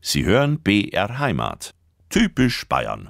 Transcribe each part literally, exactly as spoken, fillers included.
Sie hören B R Heimat. Typisch Bayern.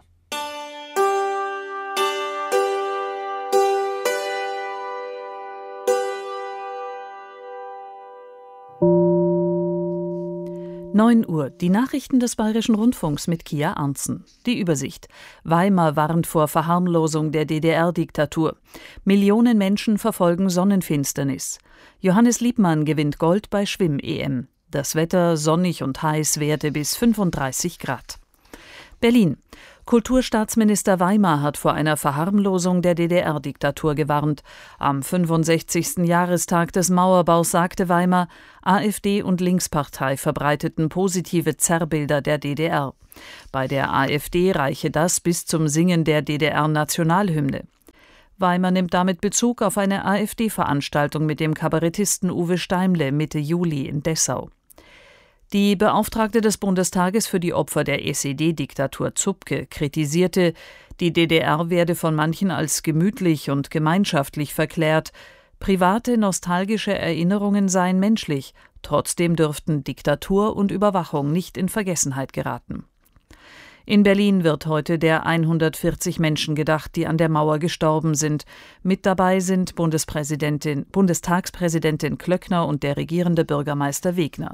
neun Uhr, die Nachrichten des Bayerischen Rundfunks mit Kia Arntzen. Die Übersicht. Weimar warnt vor Verharmlosung der D D R-Diktatur. Millionen Menschen verfolgen Sonnenfinsternis. Johannes Liebmann gewinnt Gold bei Schwimm-E M. Das Wetter sonnig und heiß, Werte bis fünfunddreißig Grad. Berlin. Kulturstaatsminister Weimar hat vor einer Verharmlosung der D D R-Diktatur gewarnt. Am fünfundsechzigsten Jahrestag des Mauerbaus sagte Weimar, AfD und Linkspartei verbreiteten positive Zerrbilder der D D R. Bei der AfD reiche das bis zum Singen der D D R-Nationalhymne. Weimar nimmt damit Bezug auf eine AfD-Veranstaltung mit dem Kabarettisten Uwe Steimle Mitte Juli in Dessau. Die Beauftragte des Bundestages für die Opfer der S E D-Diktatur Zupke kritisierte, die D D R werde von manchen als gemütlich und gemeinschaftlich verklärt. Private, nostalgische Erinnerungen seien menschlich, trotzdem dürften Diktatur und Überwachung nicht in Vergessenheit geraten. In Berlin wird heute der hundertvierzig Menschen gedacht, die an der Mauer gestorben sind. Mit dabei sind Bundespräsidentin, Bundestagspräsidentin Klöckner und der regierende Bürgermeister Wegner.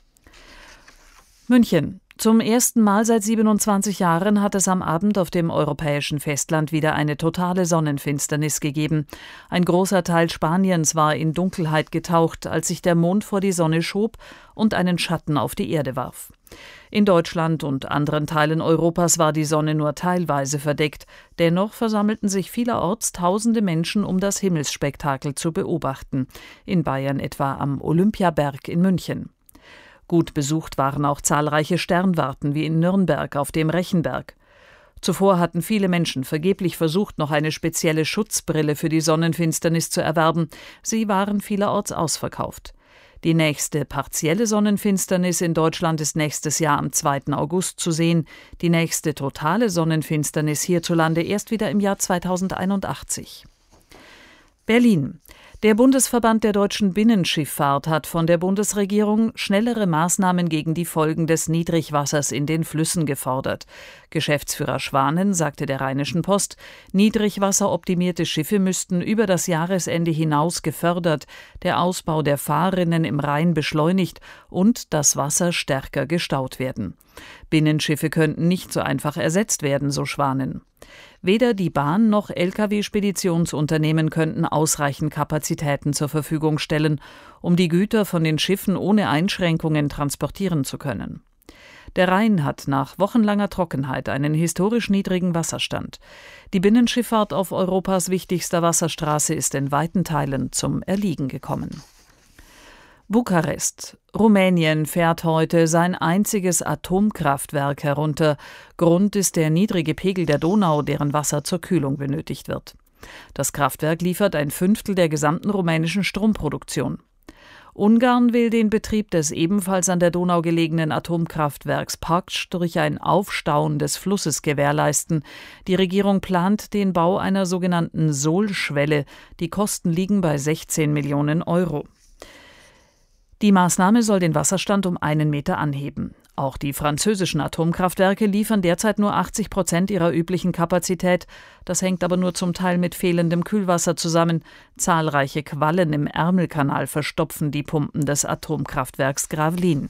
München. Zum ersten Mal seit siebenundzwanzig Jahren hat es am Abend auf dem europäischen Festland wieder eine totale Sonnenfinsternis gegeben. Ein großer Teil Spaniens war in Dunkelheit getaucht, als sich der Mond vor die Sonne schob und einen Schatten auf die Erde warf. In Deutschland und anderen Teilen Europas war die Sonne nur teilweise verdeckt. Dennoch versammelten sich vielerorts tausende Menschen, um das Himmelsspektakel zu beobachten. In Bayern etwa am Olympiaberg in München. Gut besucht waren auch zahlreiche Sternwarten wie in Nürnberg auf dem Rechenberg. Zuvor hatten viele Menschen vergeblich versucht, noch eine spezielle Schutzbrille für die Sonnenfinsternis zu erwerben. Sie waren vielerorts ausverkauft. Die nächste partielle Sonnenfinsternis in Deutschland ist nächstes Jahr am zweiten August zu sehen. Die nächste totale Sonnenfinsternis hierzulande erst wieder im Jahr zweitausendeinundachtzig. Berlin. Der Bundesverband der deutschen Binnenschifffahrt hat von der Bundesregierung schnellere Maßnahmen gegen die Folgen des Niedrigwassers in den Flüssen gefordert. Geschäftsführer Schwanen sagte der Rheinischen Post, niedrigwasseroptimierte Schiffe müssten über das Jahresende hinaus gefördert, der Ausbau der Fahrrinnen im Rhein beschleunigt und das Wasser stärker gestaut werden. Binnenschiffe könnten nicht so einfach ersetzt werden, so Schwanen. Weder die Bahn noch L K W-Speditionsunternehmen könnten ausreichend Kapazitäten zur Verfügung stellen, um die Güter von den Schiffen ohne Einschränkungen transportieren zu können. Der Rhein hat nach wochenlanger Trockenheit einen historisch niedrigen Wasserstand. Die Binnenschifffahrt auf Europas wichtigster Wasserstraße ist in weiten Teilen zum Erliegen gekommen. Bukarest. Rumänien fährt heute sein einziges Atomkraftwerk herunter. Grund ist der niedrige Pegel der Donau, deren Wasser zur Kühlung benötigt wird. Das Kraftwerk liefert ein Fünftel der gesamten rumänischen Stromproduktion. Ungarn will den Betrieb des ebenfalls an der Donau gelegenen Atomkraftwerks Paksch durch ein Aufstauen des Flusses gewährleisten. Die Regierung plant den Bau einer sogenannten Sohlschwelle. Die Kosten liegen bei sechzehn Millionen Euro. Die Maßnahme soll den Wasserstand um einen Meter anheben. Auch die französischen Atomkraftwerke liefern derzeit nur achtzig Prozent ihrer üblichen Kapazität. Das hängt aber nur zum Teil mit fehlendem Kühlwasser zusammen. Zahlreiche Quallen im Ärmelkanal verstopfen die Pumpen des Atomkraftwerks Gravelines.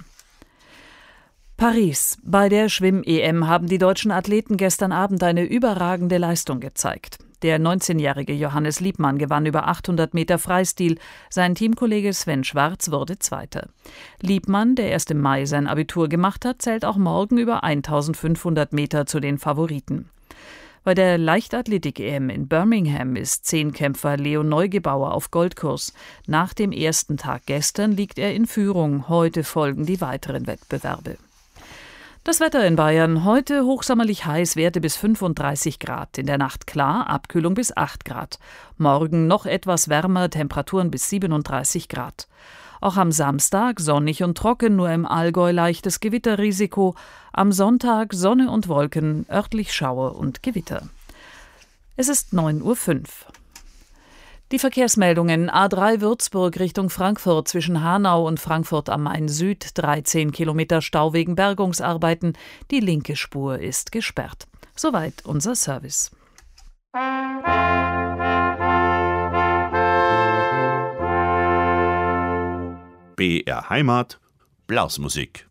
Paris. Bei der Schwimm-E M haben die deutschen Athleten gestern Abend eine überragende Leistung gezeigt. Der neunzehnjährige Johannes Liebmann gewann über achthundert Meter Freistil. Sein Teamkollege Sven Schwarz wurde Zweiter. Liebmann, der erst im Mai sein Abitur gemacht hat, zählt auch morgen über eintausendfünfhundert Meter zu den Favoriten. Bei der Leichtathletik-E M in Birmingham ist Zehnkämpfer Leo Neugebauer auf Goldkurs. Nach dem ersten Tag gestern liegt er in Führung. Heute folgen die weiteren Wettbewerbe. Das Wetter in Bayern. Heute hochsommerlich heiß, Werte bis fünfunddreißig Grad. In der Nacht klar, Abkühlung bis acht Grad. Morgen noch etwas wärmer, Temperaturen bis siebenunddreißig Grad. Auch am Samstag sonnig und trocken, nur im Allgäu leichtes Gewitterrisiko. Am Sonntag Sonne und Wolken, örtlich Schauer und Gewitter. Es ist neun Uhr fünf. Die Verkehrsmeldungen: A drei Würzburg Richtung Frankfurt zwischen Hanau und Frankfurt am Main Süd, dreizehn Kilometer Stau wegen Bergungsarbeiten. Die linke Spur ist gesperrt. Soweit unser Service. B R Heimat, Blasmusik.